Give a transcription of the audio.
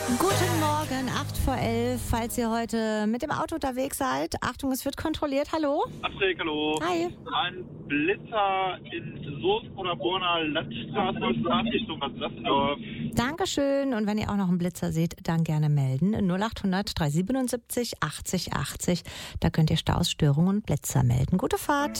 Guten Morgen, 8 vor 11. Falls ihr heute mit dem Auto unterwegs seid, Achtung, es wird kontrolliert. Hallo? Astrid, hallo. Hi. Ein Blitzer in Soest-Paderborner Landstraße, Richtung Bad Sassendorf. Dankeschön. Und wenn ihr auch noch einen Blitzer seht, dann gerne melden. 0800 377 80 80. Da könnt ihr Staus, Störungen und Blitzer melden. Gute Fahrt.